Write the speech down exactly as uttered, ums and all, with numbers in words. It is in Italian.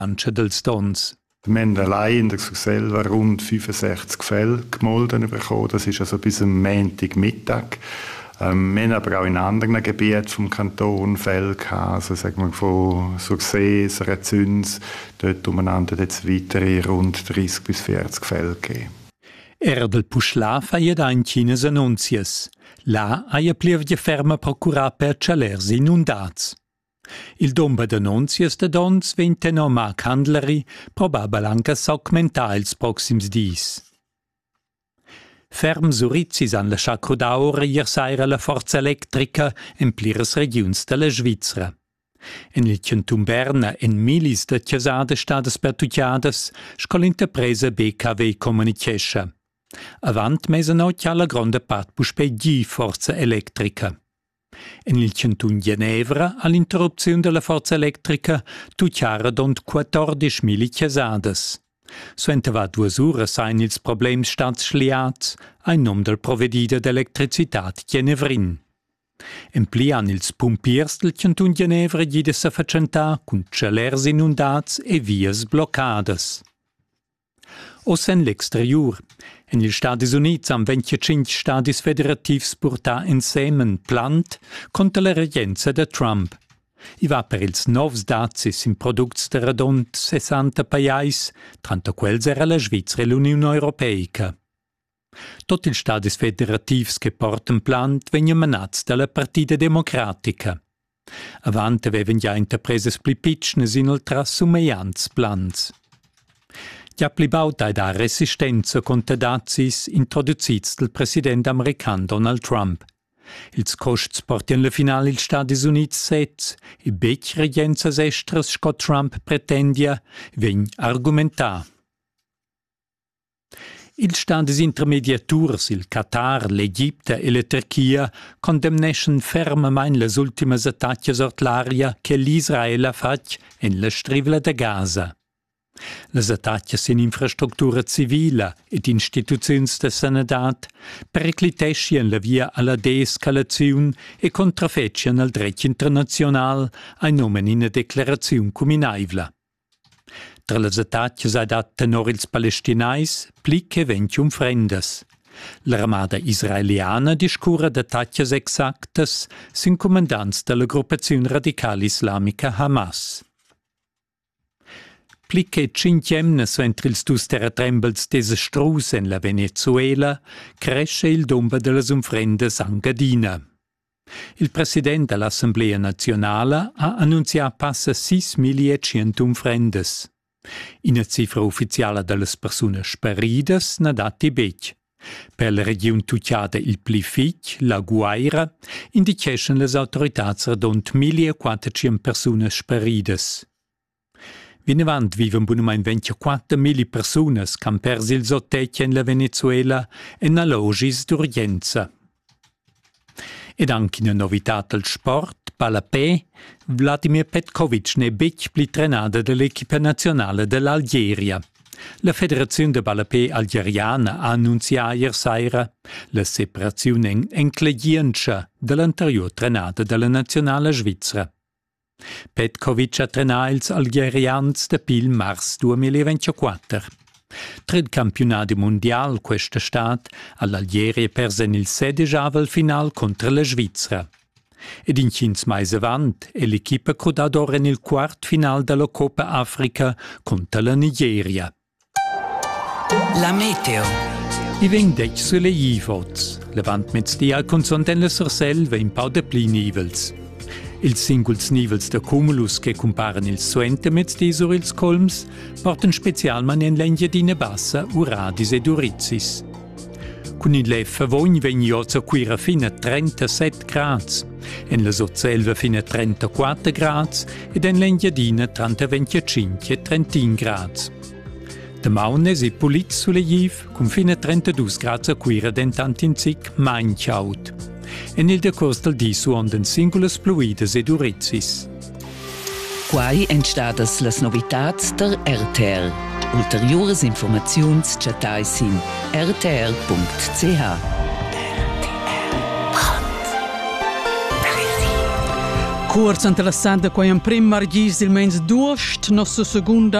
Anche dels Dons. Wir haben allein in der selber rund fünfundsechzig Fälle gemolden bekommen. Das ist also bis am Montagmittag. Ähm, wir haben aber auch in anderen Gebieten vom Kanton Fälle gehabt, also sagen wir von Sursees, Rezüns, dort umeinander jetzt weitere rund dreißig bis vierzig Fälle gegeben. Era del Puschla feia da in Chines annunzias. Là aia plevia ferma procurà per chalers inundats. Il domba d'annunzias de dons vente no mac handleri, probabel anche s'augmentar ils proxims dis. Ferm surizis han lascià crudaura ier saira la forza elettrica in pliras regions de la Svizra. En il centum Berna en milis de chiasades stades pertucciadas scol interpresa B K W Communication. Avant mesanotg alla gronda part puspeggi forza elettrica. En il centum Ginevra all'interruzione della forza elettrica tucciara dont quattordicimila chiasades. Suente va duas ura sain ils problems stats schliats ein nom del provedida d'electricitat Ginevrin. Emplian ils pumpiers del centum Ginevra gide sa facentà cun chalers inundats e vias bloccades. Os en l'exterior, en gli Stati Uniti han venticinc stadis federativs purtà insemen plant contra la regenza de Trump. I va per ils novs dazis in products de radont sessanta pajais, trenta quels era la Svizra e l'Unione Europeica. Tot ils stadis federativs che porten plant vegnan manats dalla Partida Democratica. Avant avevan ja interpreses pli pitschnes in ultras sumeiants plans. Ja pli bautai da resistenza contra dazis introducits del president american Donald Trump. Ils costs portian la final il Stati Uniti sez, i bec regenzas estras sco Trump pretendia, vegn argumentar. Ils stadis intermediaturs, il Qatar, l'Egipte e la Turchia condemneschen fermamain las ultimas attacchias ort l'aria che l'Israel ha fac en la strivla de Gaza. Las attacchias in infrastruttura civila ed instituziuns de sanadat periclitescian la via alla de-escalaziun e contrafetcian al dret internazional ai nomen in a declaraziun cuminaivla. Tra las attacchias ha dat tenor ils palestinais plique ventium frendas. L'armada israeliana discura d'attacchias exactas sin comandants de la gruppaziun radical islamica Hamas. Plique cinquemnas entre ils dus terratrembels desastrus en la Venezuela cresce il domba de las umfrendas Angadina. Il president dell'Assemblea Nazionale ha annunziato passa sis mila e cento umfrendas. Ina cifra ufficiale delle persone sparidas n'a dati bec. Per la regione tucciata il pli fic, la Guaira, indication les autoritats redont mille quattrocento persone sparidas. Vinavant viven bunamein ventiquattromila personas che han persi ils ottecchi in la Venezuela en allogis d'urgenza. Ed anche una novità del sport, Palapé, Vladimir Petkovic ne bec pli trenada dell'equipa nazionale dell'Algeria. La Federazione de Palapé algeriana ha annunziato ieri sera la separazione enclegiancia dell'anterior trenada della nazionale svizzera. Petkovic ha trenato ils algerians da pil mars duemilaventiquattro. Tred campionati mondial quest'estat all'Algeria persen il sedijavel final contra la Svizzera. Ed in quins mais avant è l'equipa crodadora nel quart final della Coppa Africa contra la Nigeria. La meteo. I veng dec sulle ivots. Levant mezdia con sondella surselva in pau de pli nivels. Ils singuls nivels de cumulus che comparen ils suente mezdi sur ils colms porten specialman en l'engiadina bassa uradis ed urizis. Con il leffa vogn vegn ioza quira fina trentasette grads, en la sotselva fina trentaquattro grads ed en l'engiadina trenta venticinque e trentin grads. De maunes e pulit sulle iv con fina trentadue grads a quira dentant in zic main chaut. En il decurs del di suonden singulas pluidas ed urizis. Quai entstadas las novitats der R T R. Ulteriores informaziuns chatais in r t r punct c h. Corsa interessante qua in prim margis il mens duost, nostra segunda